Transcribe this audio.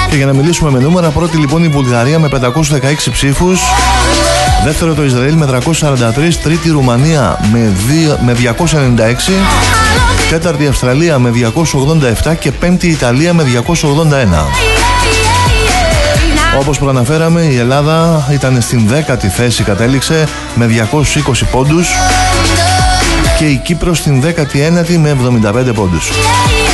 Και για να μιλήσουμε με νούμερα, πρώτη λοιπόν η Βουλγαρία με 516 ψήφους, δεύτερο το Ισραήλ με 343, τρίτη η Ρουμανία με 296, τέταρτη η Αυστραλία με 287 και πέμπτη η Ιταλία με 281. Όπως προαναφέραμε, η Ελλάδα ήταν στην 10η θέση, κατέληξε με 220 πόντους και η Κύπρος στην 19η με 75 πόντους.